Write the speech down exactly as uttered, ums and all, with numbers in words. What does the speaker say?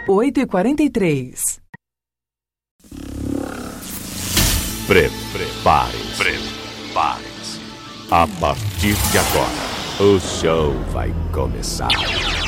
oito e quarenta e três. Prepare-se. Prepare-se. A partir de agora, o show vai começar.